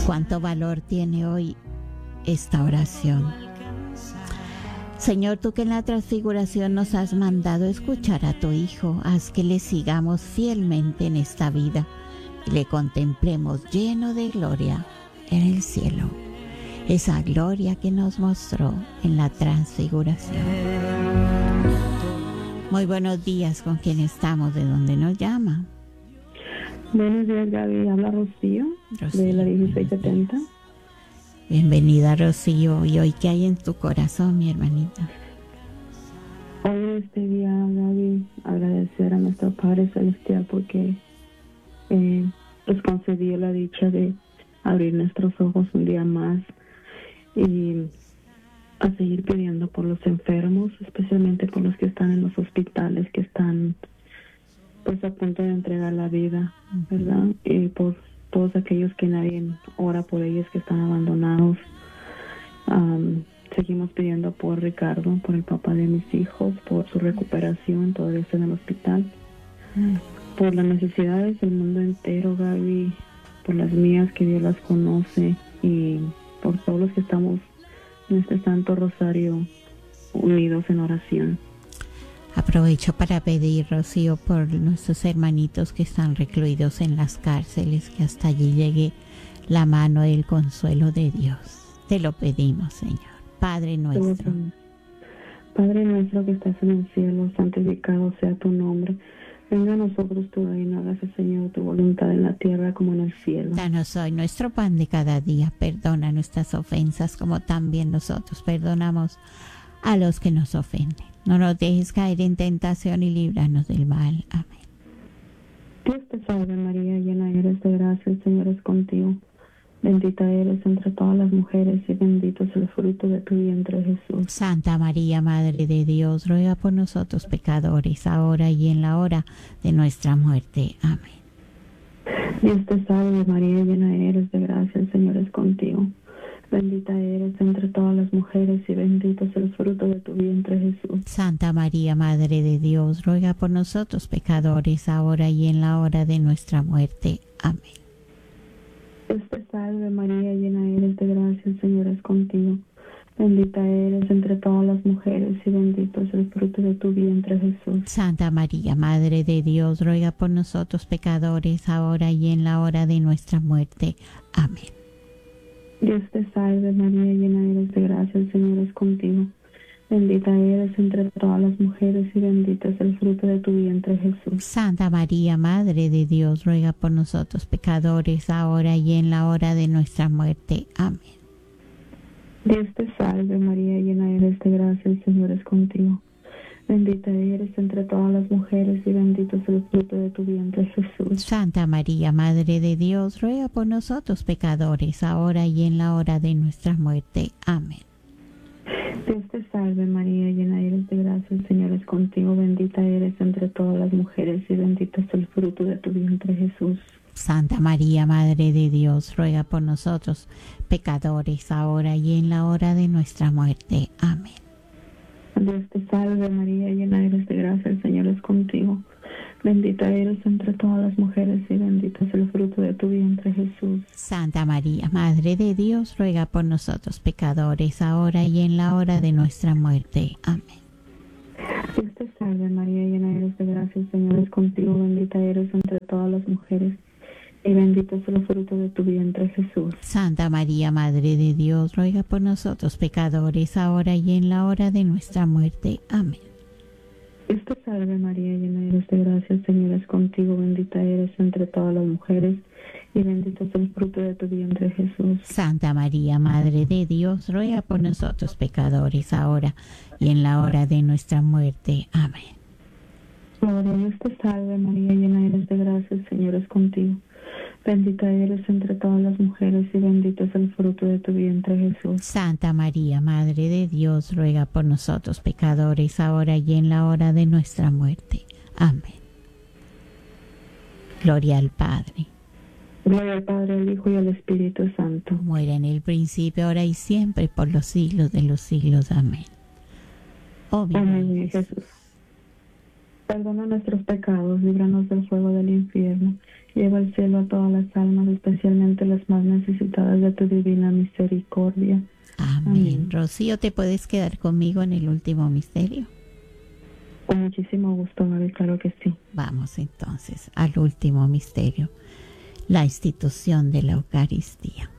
Cuánto valor tiene hoy esta oración. Señor, tú que en la transfiguración nos has mandado escuchar a tu Hijo, haz que le sigamos fielmente en esta vida y le contemplemos lleno de gloria en el cielo. Esa gloria que nos mostró en la transfiguración. Muy buenos días, ¿con quién estamos? ¿De dónde nos llama? Buenos días, Gaby. Habla Rocío, de la 1670. Bienvenida, Rocío. ¿Y hoy qué hay en tu corazón, mi hermanita? Hoy, este día, Gaby, agradecer a nuestro Padre Celestial porque nos concedió la dicha de abrir nuestros ojos un día más y a seguir pidiendo por los enfermos, especialmente por los que están en los hospitales, que están pues a punto de entregar la vida, ¿verdad? Y por todos aquellos que nadie ora por ellos, que están abandonados. Seguimos pidiendo por Ricardo, por el papá de mis hijos, por su recuperación, todavía está en el hospital, por las necesidades del mundo entero, Gaby, por las mías que Dios las conoce, y por todos los que estamos en este santo rosario unidos en oración. Aprovecho para pedir, Rocío, por nuestros hermanitos que están recluidos en las cárceles, que hasta allí llegue la mano del consuelo de Dios. Te lo pedimos, Señor. Padre nuestro. Padre nuestro que estás en el cielo, santificado sea tu nombre. Venga a nosotros tu reino, hágase, Señor, tu voluntad en la tierra como en el cielo. Danos hoy nuestro pan de cada día. Perdona nuestras ofensas como también nosotros perdonamos a los que nos ofenden. No nos dejes caer en tentación y líbranos del mal. Amén. Dios te salve, María, llena eres de gracia, el Señor es contigo. Bendita eres entre todas las mujeres y bendito es el fruto de tu vientre, Jesús. Santa María, Madre de Dios, ruega por nosotros pecadores, ahora y en la hora de nuestra muerte. Amén. Dios te salve, María, llena eres de gracia, el Señor es contigo. Bendita eres entre todas las mujeres y bendito es el fruto de tu vientre, Jesús. Santa María, Madre de Dios, ruega por nosotros pecadores, ahora y en la hora de nuestra muerte. Amén. Dios te salve, María, llena eres de gracia, el Señor es contigo. Bendita eres entre todas las mujeres y bendito es el fruto de tu vientre, Jesús. Santa María, Madre de Dios, ruega por nosotros pecadores, ahora y en la hora de nuestra muerte. Amén. Dios te salve, María, llena eres de gracia, el Señor es contigo. Bendita eres entre todas las mujeres y bendito es el fruto de tu vientre, Jesús. Santa María, Madre de Dios, ruega por nosotros pecadores, ahora y en la hora de nuestra muerte. Amén. Dios te salve, María, llena eres de gracia, el Señor es contigo. Bendita eres entre todas las mujeres y bendito es el fruto de tu vientre, Jesús. Santa María, Madre de Dios, ruega por nosotros pecadores, ahora y en la hora de nuestra muerte. Amén. Dios te salve, María, llena eres de gracia, el Señor es contigo. Bendita eres entre todas las mujeres y bendito es el fruto de tu vientre, Jesús. Santa María, Madre de Dios, ruega por nosotros pecadores, ahora y en la hora de nuestra muerte. Amén. Dios te salve, María, llena eres de gracia, el Señor es contigo. Bendita eres entre todas las mujeres y bendito es el fruto de tu vientre, Jesús. Santa María, Madre de Dios, ruega por nosotros pecadores, ahora y en la hora de nuestra muerte. Amén. Dios te salve, María, llena eres de gracia, el Señor es contigo. Bendita eres entre todas las mujeres y bendito es el fruto de tu vientre, Jesús. Santa María, Madre de Dios, ruega por nosotros pecadores, ahora y en la hora de nuestra muerte. Amén. Dios te salve, María, llena eres de gracia, el Señor es contigo. Bendita eres entre todas las mujeres y bendito es el fruto de tu vientre, Jesús. Santa María, Madre de Dios, ruega por nosotros pecadores, ahora y en la hora de nuestra muerte. Amén. Gloria, Dios te salve, María, llena eres de gracia, el Señor es contigo. Bendita eres entre todas las mujeres y bendito es el fruto de tu vientre, Jesús. Santa María, Madre de Dios, ruega por nosotros pecadores, ahora y en la hora de nuestra muerte. Amén. Gloria al Padre. Gloria al Padre, al Hijo y al Espíritu Santo. Como era en el principio, ahora y siempre, por los siglos de los siglos. Amén. Oh, mi Amén, Jesús. Perdona nuestros pecados, líbranos del fuego del infierno, Lleva al cielo a todas las almas, especialmente las más necesitadas de tu divina misericordia. Amén. Rocío, ¿te puedes quedar conmigo en el último misterio? Con muchísimo gusto, Gaby, claro que sí. Vamos entonces al último misterio, la institución de la Eucaristía.